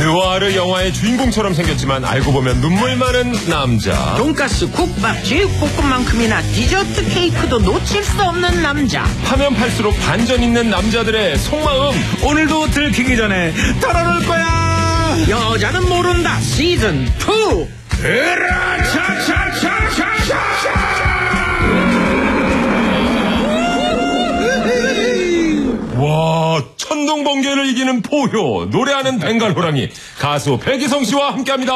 느와르 영화의 주인공처럼 생겼지만 알고 보면 눈물 많은 남자. 돈가스, 국밥, 제육볶음만큼이나 디저트 케이크도 놓칠 수 없는 남자. 파면 팔수록 반전 있는 남자들의 속마음. 오늘도 들키기 전에 털어놓을 거야. 여자는 모른다 시즌 2. 에라 차차차차차. 와, 천둥번개를 이기는 포효, 노래하는 벵갈 호랑이 가수 백이성 씨와 함께합니다.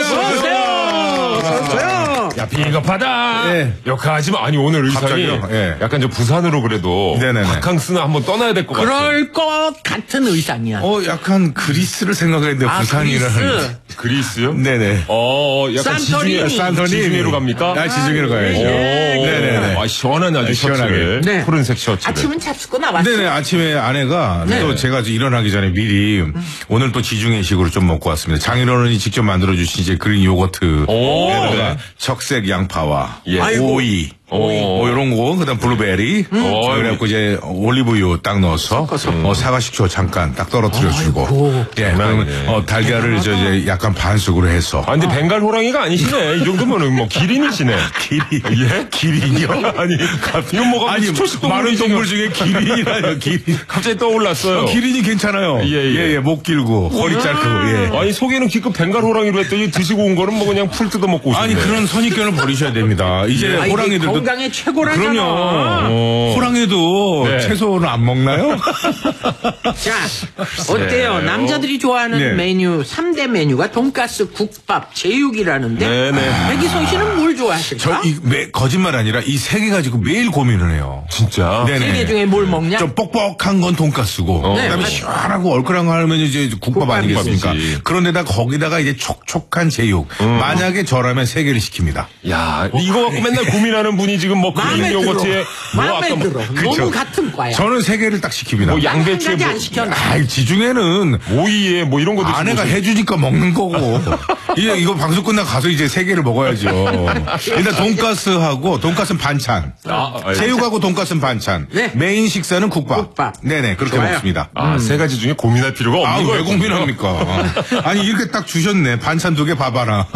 어서오세요. 야, 비겁하다. 네. 욕하지 마. 아니, 오늘 의상이 갑자기요? 네. 약간 저 부산으로 그래도 네네네. 바캉스나 한번 떠나야 될 것 같아요. 그럴 것 같은 의상이야. 약간 그리스를 생각했는데 부산이라는. 그리스. 그리스요? 네네. 약간 산토리니. 지중해로 갑니까? 지중해로 가야죠. 네네네. 아, 시원한 아주 시원하게. 셔츠를. 네. 푸른색 셔츠를. 아침은 잡수고 나왔어. 네네, 아침에 아내가 네. 또 제가 일어나기 전에 미리 오늘 또 지중해식으로 좀 먹고 왔습니다. 장인어른이 직접 만들어주신 이제 그린 요거트. 오. 에다가 적색 양파와 예. 오이. 뭐 이런 거, 그다음 블루베리, 그래갖고 이제 올리브유 딱 넣어서 사과 식초 잠깐 딱 떨어뜨려주고, 예, 그러면 달걀을 이제 약간 반숙으로 해서. 아, 근데 벵갈 호랑이가 아니시네. 이 정도면은 뭐 기린이시네. 예? 기린이요? 아니, 이건 뭐가 아니, 많은 동물 중에 기린이라요, 기린. 갑자기 떠올랐어요. 기린이 괜찮아요. 예. 목 길고, 허리 짧고, 예. 아니, 소개는 기껏 벵갈 호랑이로 했더니 드시고 온 거는 뭐 그냥 풀 뜯어 먹고 오시네. 아니, 그런 선입견을 버리셔야 됩니다. 이제 호랑이들도. 건강에 최고라잖아. 그럼요. 호랑이도 네. 채소는 안 먹나요? 자, 어때요? 남자들이 좋아하는 네. 메뉴 3대 메뉴가 돈가스, 국밥, 제육이라는데 네네. 백이성 씨는 뭘 좋아하실까? 거짓말 아니라 이 세 개 가지고 매일 고민을 해요. 진짜? 네네. 세 개 중에 뭘 먹냐? 좀 뻑뻑한 건 돈가스고, 네, 그다음에 맞- 시원하고 얼큰한 거 하면 이제 국밥 아니겠습니까? 국밥이지. 그런데다 거기다가 이제 촉촉한 제육. 만약에 저라면 세 개를 시킵니다. 야, 이거 갖고 맨날 고민하는 분이 지금 뭐 마음에 그린 요거트에 뭐 마음에 아까 뭐 들어. 그쵸. 너무 같은 과야. 저는 세 개를 딱 시킵니다. 뭐 양배추에 한 가지 뭐 안 시켜. 지중에는 오이에 뭐 이런 것도 아내가 주고 해주니까 먹는 거고. 이거 방송 끝나고 가서 이제 세 개를 먹어야죠. 일단 돈가스하고, 돈가스는 반찬. 제육하고 돈가스는 반찬. 네. 메인 식사는 국밥. 국밥. 네네, 그렇게 좋아요. 먹습니다. 세 가지 중에 고민할 필요가 없는 거예요. 왜 고민합니까? 아니, 이렇게 딱 주셨네. 반찬 2개 밥 하나.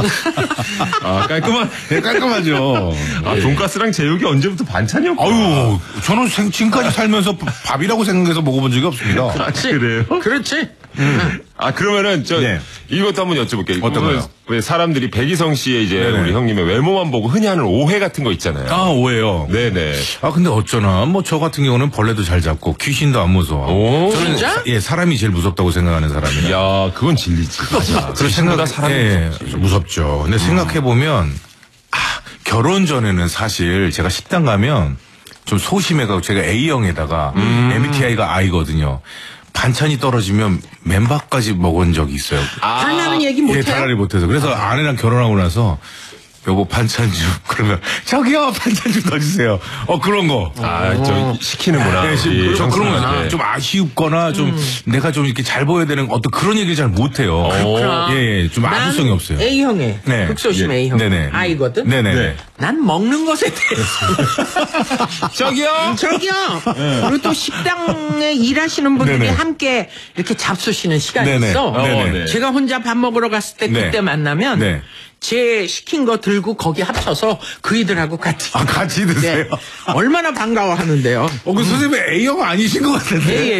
깔끔한. 네, 깔끔하죠. 돈가스랑 제육이 언제부터 반찬이었고. 아유, 저는 지금까지 살면서 밥이라고 생각해서 먹어본 적이 없습니다. 그래요? 그렇지. 그러면은 네. 이것도 한번 여쭤볼게요. 어떤 거요? 왜 사람들이 백이성 씨의 이제 네네. 우리 형님의 외모만 보고 흔히 하는 오해 같은 거 있잖아요. 오해요. 네네. 근데 어쩌나, 저 같은 경우는 벌레도 잘 잡고, 귀신도 안 무서워. 오, 저는 진짜? 사람이 제일 무섭다고 생각하는 사람이에요. 야, 그건 진리지. 맞아. 그런 생각보다 사람이 무섭죠. 근데 생각해보면, 결혼 전에는 사실 제가 식당 가면 좀 소심해가지고 제가 A형에다가 MBTI가 I거든요. 반찬이 떨어지면 맨밥까지 먹은 적이 있어요. 달라는 얘기 못해요? 달라리 못해서. 그래서 아내랑 결혼하고 나서 여보 반찬 좀 그러면 저기요 반찬 좀 넣어주세요. 그런 거. 저 시키는구나. 네, 우리 저 그런 형수한테. 거 좀 아쉬웠거나 좀 내가 좀 이렇게 잘 보여야 되는 어떤 그런 얘기를 잘 못해요. 좀 아주성이 없어요. A형에 네. 극소심 예. A형 네네. I거든. 네네. 네. 난 먹는 것에 대해서 저기요. 그리고 또 식당에 일하시는 분들이 네네. 함께 이렇게 잡수시는 시간이 네네. 있어. 네네. 제가 혼자 밥 먹으러 갔을 때 네. 그때 만나면 네. 제 시킨 거 들고 거기 합쳐서 그이들하고 같이 같이 드세요. 얼마나 반가워하는데요. 그 선생님 A형 아니신 것 같은데.